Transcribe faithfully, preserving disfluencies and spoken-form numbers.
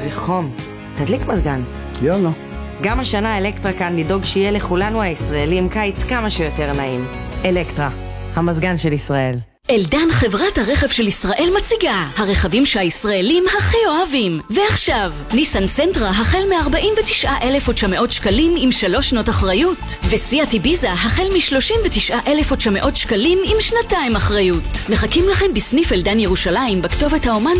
איזה חום. תדליק מזגן. יאללה. גם השנה אלקטרה כאן לדאוג שיהיה לכולנו הישראלים קיץ כמה שיותר נעים. אלקטרה, המזגן של ישראל. אלדן, חברת הרכב של ישראל, מציגה הרכבים שהישראלים הכי אוהבים. ועכשיו, ניסן סנטרה החל מ-ארבעים ותשעה אלף ותשע מאות שקלים עם שלוש שנות אחריות, וסיאט איביזה החל מ-שלושים ותשעה אלף ותשע מאות שקלים עם שנתיים אחריות. מחכים לכם בסניף אלדן ירושלים בכתובת האומן